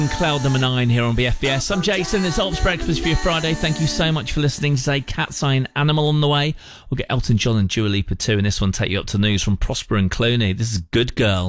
Cloud number 9 here on BFBS. I'm Jason. It's Alps Breakfast for your Friday. Thank you so much for listening today. Cat's Eye and Animal on the way. We'll get Elton John and Dua Lipa too, and this one take you up to news from Prosper and Clooney. This is Good Girl.